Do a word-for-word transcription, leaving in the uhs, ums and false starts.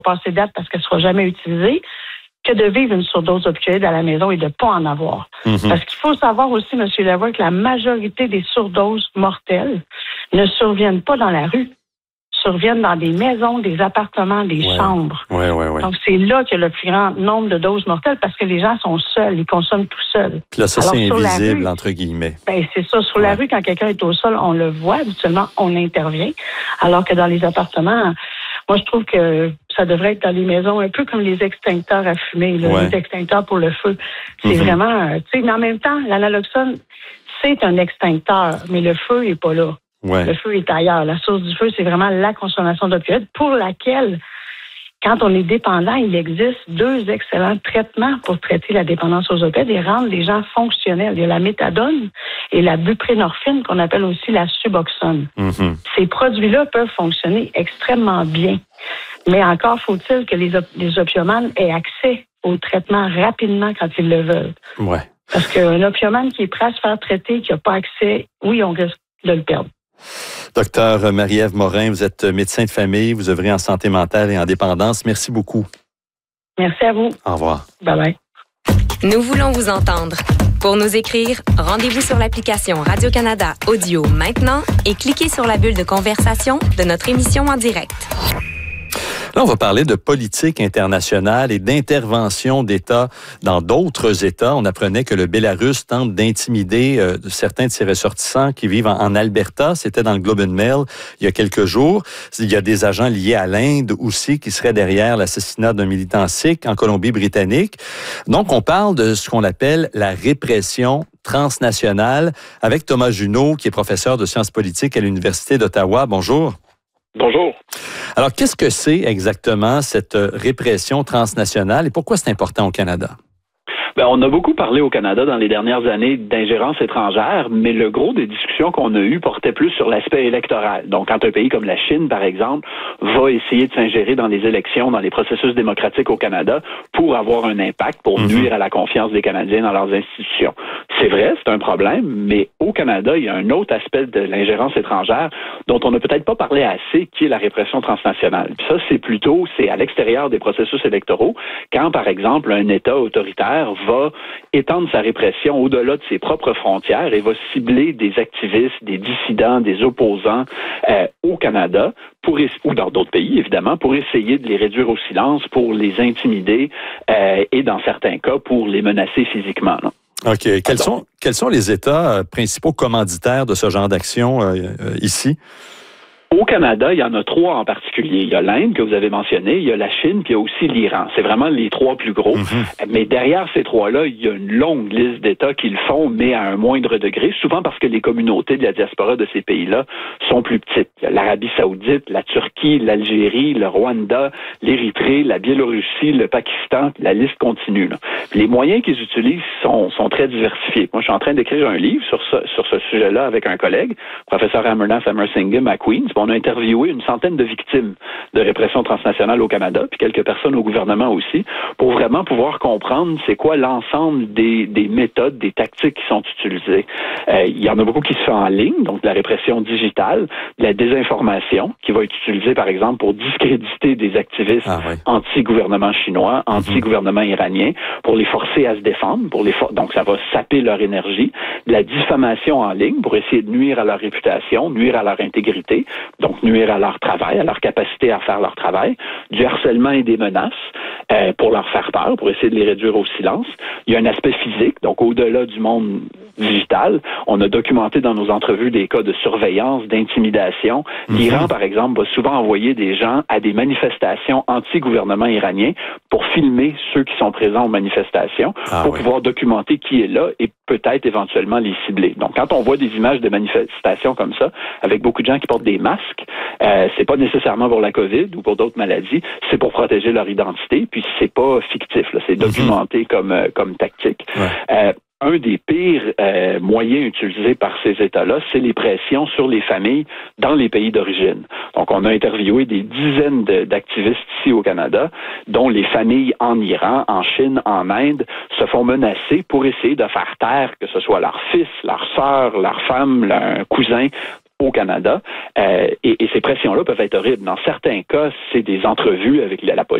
passer date parce qu'elle ne sera jamais utilisée, que de vivre une surdose d'opioïdes à la maison et de ne pas en avoir. Mm-hmm. Parce qu'il faut savoir aussi, M. Lavoie, que la majorité des surdoses mortelles ne surviennent pas dans la rue, surviennent dans des maisons, des appartements, des ouais. chambres. Ouais, ouais, ouais. Donc, c'est là qu'il y a le plus grand nombre de doses mortelles parce que les gens sont seuls, ils consomment tout seuls. Puis là, ça, alors, c'est invisible, rue, entre guillemets. Ben, c'est ça. Sur ouais. la rue, quand quelqu'un est au sol, on le voit, habituellement, on intervient. Alors que dans les appartements, moi, je trouve que ça devrait être dans les maisons, un peu comme les extincteurs à fumée, là, ouais. les extincteurs pour le feu. C'est mm-hmm. vraiment, tu sais, mais en même temps, l'analoxone, c'est un extincteur, mais le feu n'est pas là. Ouais. Le feu est ailleurs. La source du feu, c'est vraiment la consommation d'opioïdes pour laquelle, quand on est dépendant, il existe deux excellents traitements pour traiter la dépendance aux opioïdes et rendre les gens fonctionnels. Il y a la méthadone et la buprenorphine, qu'on appelle aussi la suboxone. Mm-hmm. Ces produits-là peuvent fonctionner extrêmement bien. Mais encore faut-il que les, op- les opiomanes aient accès au traitement rapidement quand ils le veulent. Ouais. Parce qu'un opiomane qui est prêt à se faire traiter, qui n'a pas accès, oui, on risque de le perdre. Docteur Marie-Ève Morin, vous êtes médecin de famille, vous œuvrez en santé mentale et en dépendance. Merci beaucoup. Merci à vous. Au revoir. Bye-bye. Nous voulons vous entendre. Pour nous écrire, rendez-vous sur l'application Radio-Canada Audio maintenant et cliquez sur la bulle de conversation de notre émission en direct. Là, on va parler de politique internationale et d'intervention d'États dans d'autres États. On apprenait que le Bélarus tente d'intimider euh, certains de ses ressortissants qui vivent en, en Alberta. C'était dans le Globe and Mail il y a quelques jours. Il y a des agents liés à l'Inde aussi qui seraient derrière l'assassinat d'un militant sikh en Colombie-Britannique. Donc, on parle de ce qu'on appelle la répression transnationale avec Thomas Junot, qui est professeur de sciences politiques à l'Université d'Ottawa. Bonjour. Bonjour. Alors, qu'est-ce que c'est exactement cette répression transnationale et pourquoi c'est important au Canada? Bien, on a beaucoup parlé au Canada dans les dernières années d'ingérence étrangère, mais le gros des discussions qu'on a eues portait plus sur l'aspect électoral. Donc, quand un pays comme la Chine, par exemple, va essayer de s'ingérer dans les élections, dans les processus démocratiques au Canada pour avoir un impact, pour mm-hmm. nuire à la confiance des Canadiens dans leurs institutions. C'est vrai, c'est un problème, mais au Canada, il y a un autre aspect de l'ingérence étrangère dont on n'a peut-être pas parlé assez, qui est la répression transnationale. Puis ça, c'est plutôt, c'est à l'extérieur des processus électoraux, quand, par exemple, un État autoritaire va étendre sa répression au-delà de ses propres frontières et va cibler des activistes, des dissidents, des opposants euh, au Canada, pour ou dans d'autres pays, évidemment, pour essayer de les réduire au silence, pour les intimider euh, et, dans certains cas, pour les menacer physiquement. Non? OK. Quels sont, quels sont les États euh, principaux commanditaires de ce genre d'action euh, euh, ici? Au Canada, il y en a trois en particulier. Il y a l'Inde que vous avez mentionné, il y a la Chine, puis il y a aussi l'Iran. C'est vraiment les trois plus gros. Mm-hmm. Mais derrière ces trois-là, il y a une longue liste d'États qui le font, mais à un moindre degré, souvent parce que les communautés de la diaspora de ces pays-là sont plus petites. Il y a l'Arabie saoudite, la Turquie, l'Algérie, le Rwanda, l'Érythrée, la Biélorussie, le Pakistan, la liste continue. Là. Les moyens qu'ils utilisent sont, sont très diversifiés. Moi, je suis en train d'écrire un livre sur ce, sur ce sujet-là avec un collègue, professeur Amarnath Amarsingham à Queen's. On a interviewé une centaine de victimes de répression transnationale au Canada, puis quelques personnes au gouvernement aussi, pour vraiment pouvoir comprendre c'est quoi l'ensemble des, des méthodes, des tactiques qui sont utilisées. Euh, il y en a beaucoup qui se font en ligne, donc de la répression digitale, de la désinformation, qui va être utilisée, par exemple, pour discréditer des activistes ah, oui. anti-gouvernement chinois, anti-gouvernement iranien, pour les forcer à se défendre, pour les for- donc ça va saper leur énergie, de la diffamation en ligne, pour essayer de nuire à leur réputation, nuire à leur intégrité, donc nuire à leur travail, à leur capacité à faire leur travail, du harcèlement et des menaces euh, pour leur faire peur, pour essayer de les réduire au silence. Il y a un aspect physique, donc au-delà du monde digital, on a documenté dans nos entrevues des cas de surveillance, d'intimidation. Mm-hmm. L'Iran, par exemple, va souvent envoyer des gens à des manifestations anti-gouvernement iranien pour filmer ceux qui sont présents aux manifestations, ah, pour oui. pouvoir documenter qui est là et peut-être éventuellement les cibler. Donc, quand on voit des images de manifestations comme ça, avec beaucoup de gens qui portent des masques, euh, c'est pas nécessairement pour la COVID ou pour d'autres maladies, c'est pour protéger leur identité, puis c'est pas fictif, là, c'est documenté mm-hmm. comme, euh, comme tactique. Ouais. Euh, Un des pires euh, moyens utilisés par ces États-là, c'est les pressions sur les familles dans les pays d'origine. Donc, on a interviewé des dizaines de, d'activistes ici au Canada, dont les familles en Iran, en Chine, en Inde, se font menacer pour essayer de faire taire que ce soit leur fils, leur sœur, leur femme, leur cousin, au Canada. Euh, et, et ces pressions-là peuvent être horribles. Dans certains cas, c'est des entrevues avec la, la police